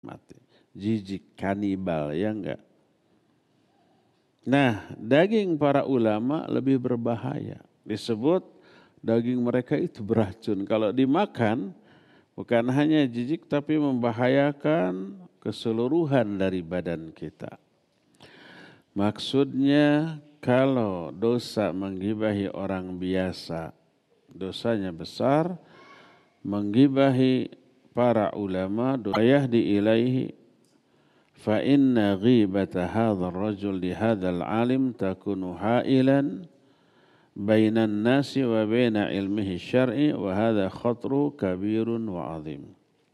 mati. Jijik, kanibal, ya enggak? Nah, daging para ulama lebih berbahaya. Disebut daging mereka itu beracun. Kalau dimakan, bukan hanya jijik tapi membahayakan keseluruhan dari badan kita. Maksudnya kalau dosa menggibahi orang biasa, dosanya besar. Menggibahi para ulama, doa diilaihi. Fa inna ghibata hadzal rajul li hadzal alim takunu hailan bainan nasi wa baina ilmihi syar'i wa hadza khatru kabirun wa azim.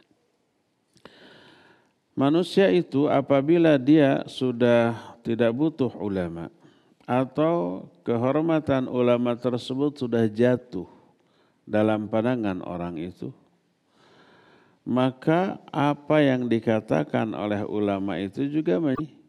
Manusia itu apabila dia sudah tidak butuh ulama atau kehormatan ulama tersebut sudah jatuh dalam pandangan orang itu, maka apa yang dikatakan oleh ulama itu juga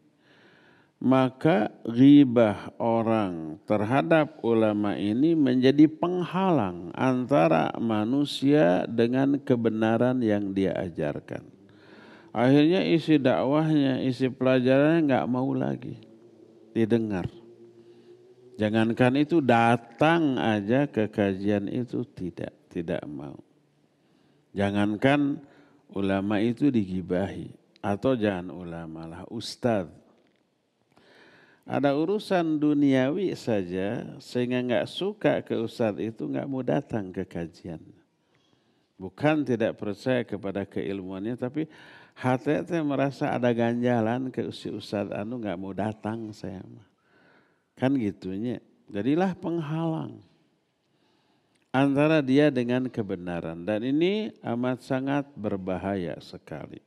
maka ghibah orang terhadap ulama ini menjadi penghalang antara manusia dengan kebenaran yang dia ajarkan. Akhirnya isi dakwahnya, isi pelajarannya nggak mau lagi didengar. Jangankan itu datang aja ke kajian itu tidak mau. Jangankan ulama itu digibahi, atau jangan ulama lah, ustadz. Ada urusan duniawi saja sehingga nggak suka ke ustadz itu, nggak mau datang ke kajian. Bukan tidak percaya kepada keilmuannya, tapi hati merasa ada ganjalan ke ustadz anu, nggak mau datang saya mah. Kan gitunya. Jadilah penghalang antara dia dengan kebenaran. Dan ini amat sangat berbahaya sekali.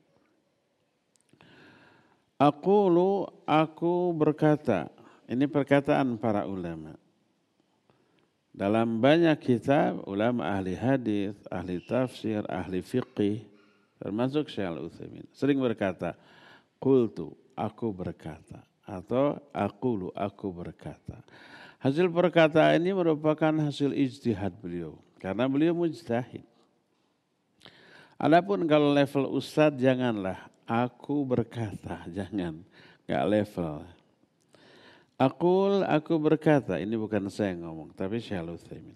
Aku berkata, ini perkataan para ulama. Dalam banyak kitab, ulama ahli hadis, ahli tafsir, ahli fiqih, termasuk Syekh Al-Utsaimin, sering berkata, qultu, aku berkata, atau aku berkata. Hasil perkataan ini merupakan hasil ijtihad beliau. Karena beliau mujtahid. Adapun kalau level ustadz janganlah. Aku berkata, jangan. Gak level. Aku berkata. Ini bukan saya ngomong. Tapi Syekh Al-Utsaimin.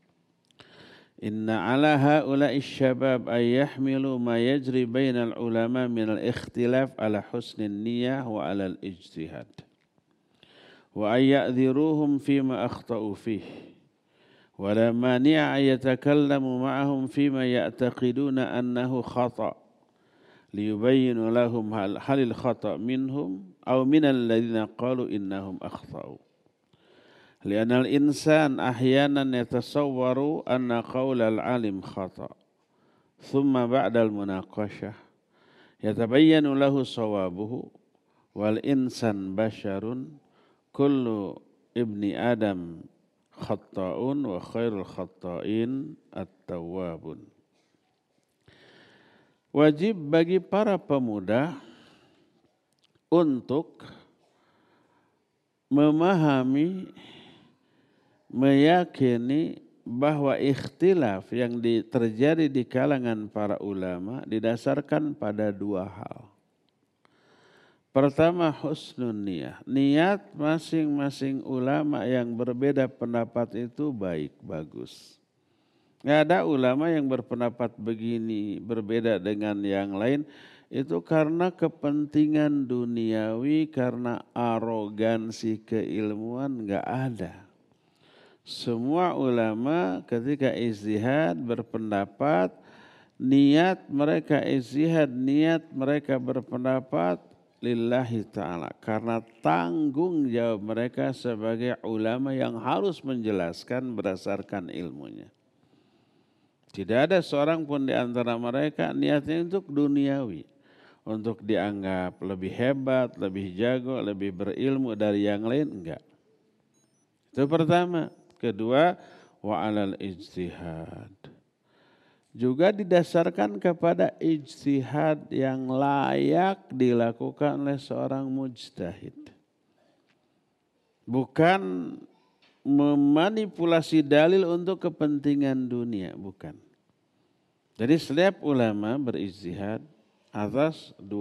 Inna ala ha'ula'i syabab ayyahmilu ma yajri bainal ulama minal ikhtilaf ala husnin niyah wa ala al-ijtihad. وأن يأذروهم فيما أخطأوا فيه ولا مانع أن يتكلموا معهم فيما يعتقدون أنه خطأ ليبين لهم هل الخطأ منهم أو من الذين قالوا إنهم أخطأوا لأن الإنسان أحيانا يتصور أن قول العالم خطأ ثم بعد المناقشة يتبين له صوابه والإنسان بشر kullu ibni Adam khatta'un wa khairul khatta'in at-tawwabun. Wajib bagi para pemuda untuk memahami, meyakini bahwa ikhtilaf yang terjadi di kalangan para ulama didasarkan pada dua hal. Pertama, husnun niyah. Niat masing-masing ulama yang berbeda pendapat itu baik, bagus. Nggak ada ulama yang berpendapat begini, berbeda dengan yang lain. Itu karena kepentingan duniawi, karena arogansi keilmuan, nggak ada. Semua ulama ketika ijtihad berpendapat, niat mereka ijtihad, niat mereka berpendapat, lillahi ta'ala, karena tanggung jawab mereka sebagai ulama yang harus menjelaskan berdasarkan ilmunya. Tidak ada seorang pun di antara mereka niatnya untuk duniawi, untuk dianggap lebih hebat, lebih jago, lebih berilmu dari yang lain, enggak. Itu pertama. Kedua, wa alal ijtihad. Juga didasarkan kepada ijtihad yang layak dilakukan oleh seorang mujtahid. Bukan memanipulasi dalil untuk kepentingan dunia, bukan. Jadi setiap ulama berijtihad atas dua